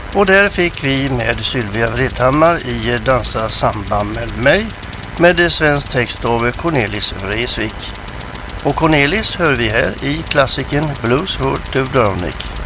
Och där fick vi med Sylvia Vrethammar i Dansa samba med mig med svensk text av Cornelis Vreeswijk. Och Cornelis hör vi här i klassiken Blues for Dubrovnik.